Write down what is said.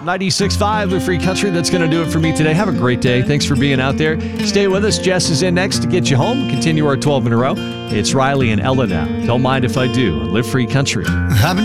96.5 Live Free Country. That's going to do it for me today. Have a great day. Thanks for being out there. Stay with us. Jess is in next to get you home. Continue our 12 in a row. It's Riley and Ella now. Don't mind if I do. Live Free Country. I've been